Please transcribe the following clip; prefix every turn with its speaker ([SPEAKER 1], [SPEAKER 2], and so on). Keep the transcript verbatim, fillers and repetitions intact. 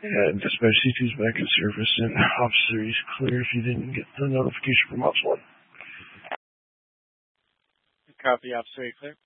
[SPEAKER 1] And Dispatch C two is back in service, and Ops three is clear if you didn't get the notification from Ops one.
[SPEAKER 2] Copy, Ops three, clear.